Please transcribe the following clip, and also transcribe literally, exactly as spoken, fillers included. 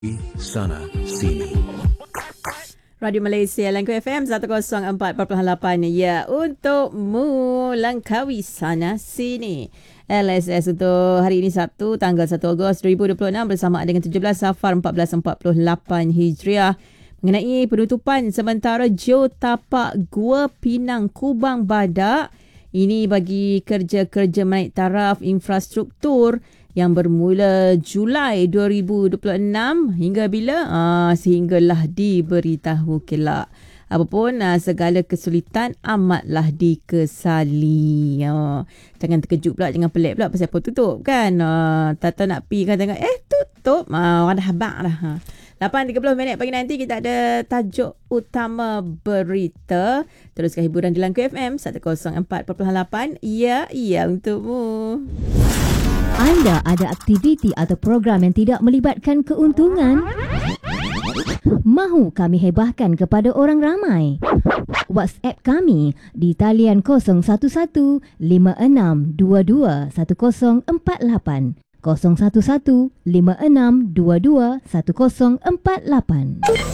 Sana Sini. Radio Malaysia Langkawi F M seratus empat perpuluhan lapan. Ya, untukmu Langkawi Sana Sini. L S S untuk hari ini Sabtu tanggal satu Ogos dua ribu dua puluh enam bersama dengan tujuh belas Safar empat belas empat puluh lapan Hijriah mengenai penutupan sementara Jauh Tapak Gua Pinang Kubang Badak. Ini bagi kerja-kerja menaik taraf infrastruktur yang bermula Julai dua ribu dua puluh enam hingga bila? Ah, sehinggalah diberitahu kelak. Apapun, ah, segala kesulitan amatlah dikesali. Ah, jangan terkejut pula, jangan pelik pula pasal apa tutup kan. Ah, tak tahu nak pergi kan tengok, eh tutup. Ah, orang dah habak dah. Ha. lapan tiga puluh minit pagi nanti kita ada tajuk utama berita. Teruskan hiburan di Langkawi F M seratus empat perpuluhan lapan. Ya, ya untukmu. Anda ada aktiviti atau program yang tidak melibatkan keuntungan? Mahu kami hebahkan kepada orang ramai? WhatsApp kami di talian kosong satu satu lima enam dua dua satu kosong empat lapan kosong satu satu lima enam dua dua satu kosong empat lapan.